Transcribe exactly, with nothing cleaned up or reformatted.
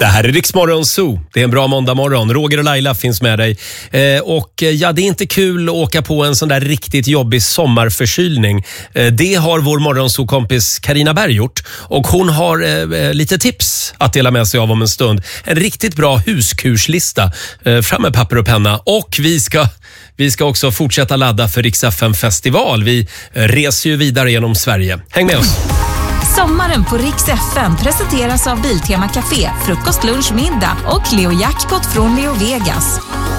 Det här är Rix Morgon Zoo. Det är en bra måndag morgon. Roger och Laila finns med dig. Eh, och ja, det är inte kul att åka på en sån där riktigt jobbig sommarförkylning. Eh, det har vår morgonzoo-kompis Carina Berg gjort. Och hon har eh, lite tips att dela med sig av om en stund. En riktigt bra huskurslista. Eh, fram med papper och penna. Och vi ska... Vi ska också fortsätta ladda för Rix F M-festival. Vi reser ju vidare genom Sverige. Häng med oss! Sommaren på Rix F M presenteras av Biltema Café, frukost, lunch, middag och Leo Jackpot från Leo Vegas.